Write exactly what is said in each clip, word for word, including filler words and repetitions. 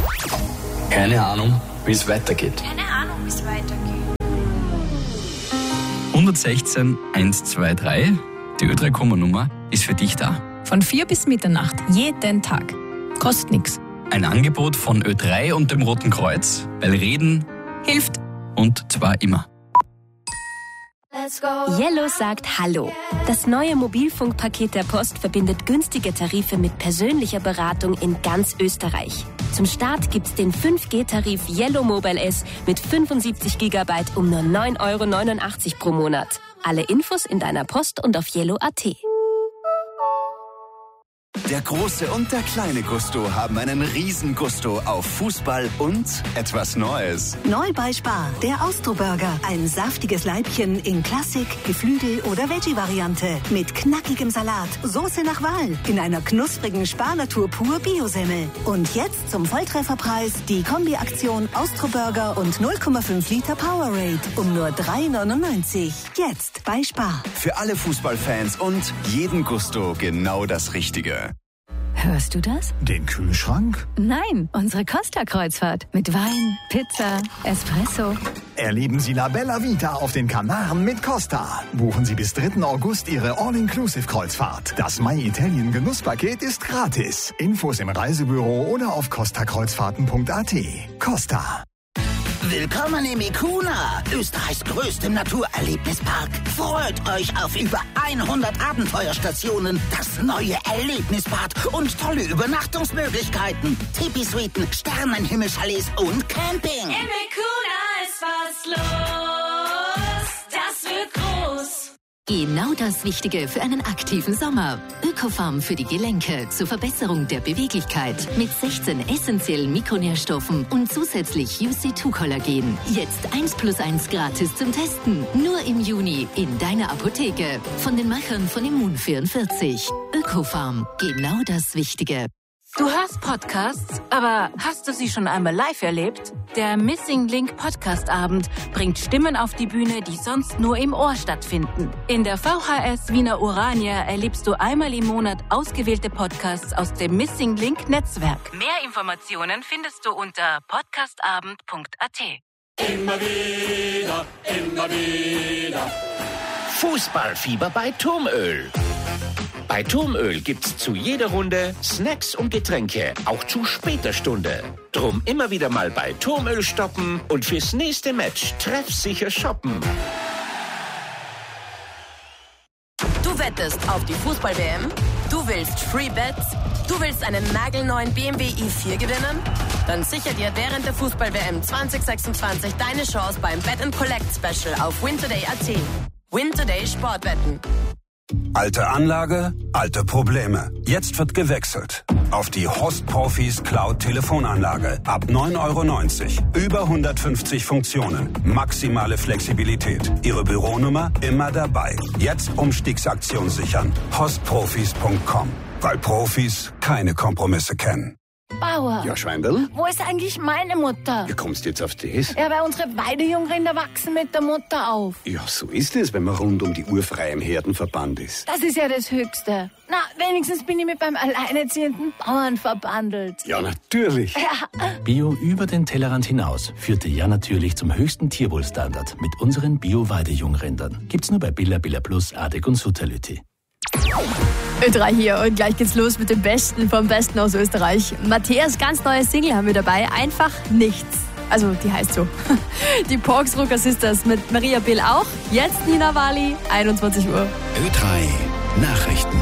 Keine Ahnung, wie es weitergeht. Keine Ahnung, wie es weitergeht. eins eins sechs eins zwei drei, die Ö drei Komma-Nummer, ist für dich da. Von vier bis Mitternacht, jeden Tag. Kostet nichts. Ein Angebot von Ö drei und dem Roten Kreuz, weil Reden Hilft. und zwar immer. Yellow sagt Hallo. Das neue Mobilfunkpaket der Post verbindet günstige Tarife mit persönlicher Beratung in ganz Österreich. Zum Start gibt's den fünf G-Tarif Yellow Mobile S mit fünfundsiebzig Gigabyte um nur neun Euro neunundachtzig pro Monat. Alle Infos in deiner Post und auf yellow punkt at. Der große und der kleine Gusto haben einen riesen Gusto auf Fußball und etwas Neues. Neu bei Spar, der Austro-Burger. Ein saftiges Leibchen in Klassik, Geflügel oder Veggie-Variante. Mit knackigem Salat, Soße nach Wahl, in einer knusprigen Spar-Natur pur Biosemmel. Und jetzt zum Volltrefferpreis die Kombi-Aktion Austro-Burger und null Komma fünf Liter Powerade um nur drei Euro neunundneunzig. Jetzt bei Spar. Für alle Fußballfans und jeden Gusto genau das Richtige. Hörst du das? Den Kühlschrank? Nein, unsere Costa-Kreuzfahrt. Mit Wein, Pizza, Espresso. Erleben Sie La Bella Vita auf den Kanaren mit Costa. Buchen Sie bis dritten August Ihre All-Inclusive-Kreuzfahrt. Das My Italien Genusspaket ist gratis. Infos im Reisebüro oder auf costa kreuzfahrten punkt at. Costa. Willkommen im Ikuna, Österreichs größtem Naturerlebnispark. Freut euch auf über hundert Abenteuerstationen, das neue Erlebnisbad und tolle Übernachtungsmöglichkeiten. Tipi-Suiten, Sternenhimmelchalets und Camping. Im Ikuna ist was los, das wird groß. Genau das Richtige für einen aktiven Sommer. Ökofarm für die Gelenke zur Verbesserung der Beweglichkeit mit sechzehn essentiellen Mikronährstoffen und zusätzlich U C zwei Kollagen. Jetzt eins plus eins gratis zum Testen. Nur im Juni in deiner Apotheke. Von den Machern von Immun vierundvierzig. Ökofarm, genau das Wichtige. Du hörst Podcasts, aber hast du sie schon einmal live erlebt? Der Missing Link Podcast Abend bringt Stimmen auf die Bühne, die sonst nur im Ohr stattfinden. In der V H S Wiener Urania erlebst du einmal im Monat ausgewählte Podcasts aus dem Missing Link Netzwerk. Mehr Informationen findest du unter podcastabend punkt at. Immer wieder, immer wieder. Fußballfieber bei Turmöl. Bei Turmöl gibt's zu jeder Runde Snacks und Getränke, auch zu später Stunde. Drum immer wieder mal bei Turmöl stoppen und fürs nächste Match treffsicher shoppen. Du wettest auf die Fußball-W M? Du willst Free Bets? Du willst einen nagelneuen B M W i vier gewinnen? Dann sicher dir während der Fußball-W M zwanzig sechsundzwanzig deine Chance beim Bet and Collect Special auf wintoday punkt at. Wintoday Sportwetten. Alte Anlage, alte Probleme. Jetzt wird gewechselt. Auf die Host Profis Cloud Telefonanlage. Ab neun Euro neunzig. Über hundertfünfzig Funktionen. Maximale Flexibilität. Ihre Büronummer immer dabei. Jetzt Umstiegsaktion sichern. host profis punkt com. Weil Profis keine Kompromisse kennen. Bauer. Ja, Schweindl? Wo ist eigentlich meine Mutter? Wie kommst du jetzt auf das? Ja, weil unsere Weidejungrinder wachsen mit der Mutter auf. Ja, so ist es, wenn man rund um die Uhr frei im Herdenverband ist. Das ist ja das Höchste. Na, wenigstens bin ich mit beim alleinerziehenden Bauern verbandelt. Ja, natürlich. Ja. Bio über den Tellerrand hinaus führte ja natürlich zum höchsten Tierwohlstandard mit unseren Bio-Weidejungrindern. Gibt's nur bei Billa, Billa Plus, Adek und Sutterlütti. Ö drei hier und gleich geht's los mit dem Besten vom Besten aus Österreich. Matthäas ganz neue Single haben wir dabei, einfach nichts. Also die heißt so. Die Porksrucker Sisters mit Maria Bill auch. Jetzt Nina Wali, einundzwanzig Uhr. Ö drei Nachrichten.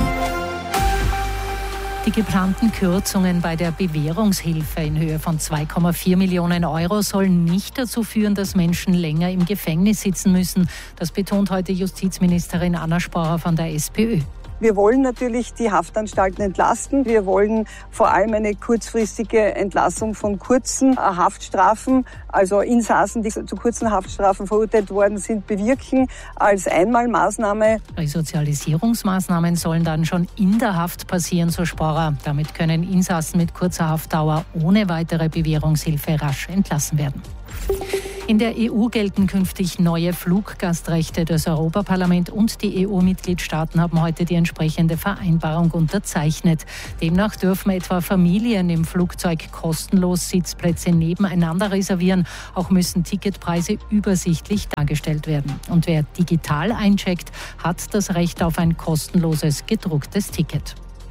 Die geplanten Kürzungen bei der Bewährungshilfe in Höhe von zwei Komma vier Millionen Euro sollen nicht dazu führen, dass Menschen länger im Gefängnis sitzen müssen. Das betont heute Justizministerin Anna Sporer von der SPÖ. Wir wollen natürlich die Haftanstalten entlasten. Wir wollen vor allem eine kurzfristige Entlassung von kurzen Haftstrafen, also Insassen, die zu kurzen Haftstrafen verurteilt worden sind, bewirken als Einmalmaßnahme. Resozialisierungsmaßnahmen sollen dann schon in der Haft passieren, so Sporer. Damit können Insassen mit kurzer Haftdauer ohne weitere Bewährungshilfe rasch entlassen werden. In der E U gelten künftig neue Fluggastrechte. Das Europaparlament und die E U-Mitgliedstaaten haben heute die entsprechende Vereinbarung unterzeichnet. Demnach dürfen etwa Familien im Flugzeug kostenlos Sitzplätze nebeneinander reservieren. Auch müssen Ticketpreise übersichtlich dargestellt werden. Und wer digital eincheckt, hat das Recht auf ein kostenloses gedrucktes Ticket.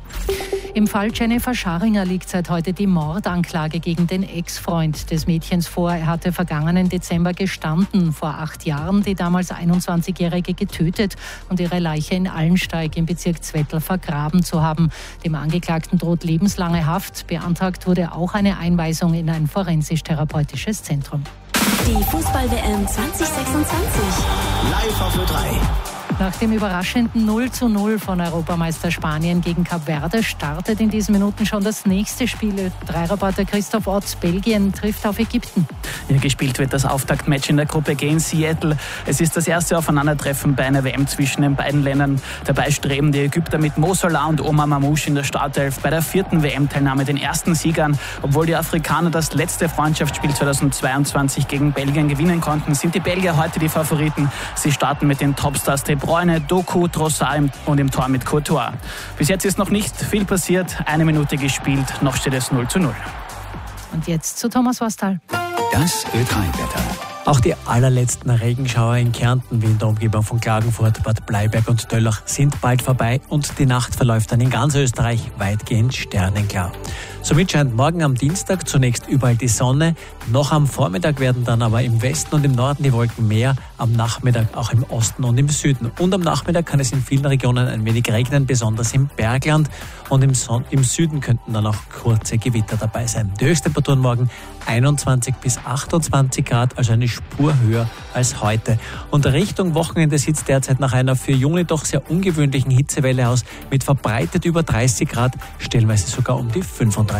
Im Fall Jennifer Scharinger liegt seit heute die Mordanklage gegen den Ex-Freund des Mädchens vor. Er hatte vergangenen Dezember gestanden, vor acht Jahren die damals einundzwanzigjährige getötet und ihre Leiche in Allensteig im Bezirk Zwettl vergraben zu haben. Dem Angeklagten droht lebenslange Haft. Beantragt wurde auch eine Einweisung in ein forensisch-therapeutisches Zentrum. Die Fußball-W M zwanzig sechsundzwanzig. Live auf Ö drei. Nach dem überraschenden null zu null von Europameister Spanien gegen Kap Verde startet in diesen Minuten schon das nächste Spiel. Drei-Reporter Christoph Otz, Belgien trifft auf Ägypten. Ja, gespielt wird das Auftaktmatch in der Gruppe G in Seattle. Es ist das erste Aufeinandertreffen bei einer W M zwischen den beiden Ländern. Dabei streben die Ägypter mit Mo Salah und Omar Mamouche in der Startelf bei der vierten W M-Teilnahme den ersten Sieg an. Obwohl die Afrikaner das letzte Freundschaftsspiel zweitausendzweiundzwanzig gegen Belgien gewinnen konnten, sind die Belgier heute die Favoriten. Sie starten mit den Topstars De Bruyne, Doku, Trossard und im Tor mit Courtois. Bis jetzt ist noch nicht viel passiert. Eine Minute gespielt, noch steht es null zu null. Und jetzt zu Thomas Wastal. Das Ö drei Wetter. Auch die allerletzten Regenschauer in Kärnten wie in der Umgebung von Klagenfurt, Bad Bleiberg und Döllach sind bald vorbei und die Nacht verläuft dann in ganz Österreich weitgehend sternenklar. Somit scheint morgen am Dienstag zunächst überall die Sonne. Noch am Vormittag werden dann aber im Westen und im Norden die Wolken mehr, am Nachmittag auch im Osten und im Süden. Und am Nachmittag kann es in vielen Regionen ein wenig regnen, besonders im Bergland. Und im, Son- im Süden könnten dann auch kurze Gewitter dabei sein. Die Höchsttemperaturen morgen einundzwanzig bis achtundzwanzig Grad, also eine Spur höher als heute. Und Richtung Wochenende sieht es derzeit nach einer für Junge doch sehr ungewöhnlichen Hitzewelle aus, mit verbreitet über dreißig Grad, stellenweise sogar um die fünfunddreißig.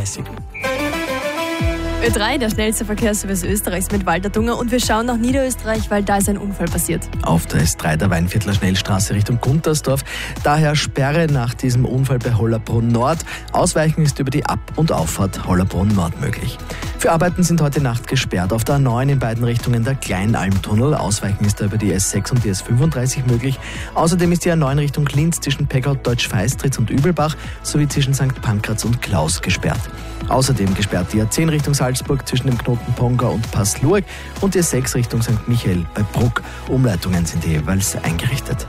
Ö drei, der schnellste Verkehrsservice Österreichs mit Walter Dunger, und wir schauen nach Niederösterreich, weil da ist ein Unfall passiert. Auf der S drei der Weinviertler Schnellstraße Richtung Guntersdorf. Daher Sperre nach diesem Unfall bei Hollerbrunn Nord. Ausweichen ist über die Ab- und Auffahrt Hollerbrunn Nord möglich. Für Arbeiten sind heute Nacht gesperrt. Auf der A neun in beiden Richtungen der Kleinalmtunnel. Ausweichen ist da über die S sechs und die S fünfunddreißig möglich. Außerdem ist die A neun Richtung Linz zwischen Peckhaut, Deutsch-Feistritz und Übelbach sowie zwischen Sankt Pankraz und Klaus gesperrt. Außerdem gesperrt die A zehn Richtung Salzburg zwischen dem Knoten Ponga und Pass-Lurg und die A sechs Richtung Sankt Michael bei Bruck. Umleitungen sind jeweils eingerichtet.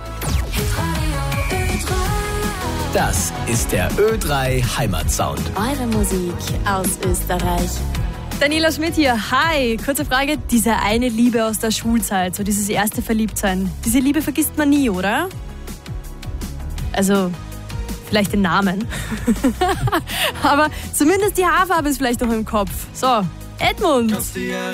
Das ist der Ö drei Heimatsound. Eure Musik aus Österreich. Daniela Schmidt hier. Hi, kurze Frage. Diese eine Liebe aus der Schulzeit, so dieses erste Verliebtsein. Diese Liebe vergisst man nie, oder? Also, vielleicht den Namen. Aber zumindest die Haarfarbe ist vielleicht noch im Kopf. So, Edmund. Kannst du dich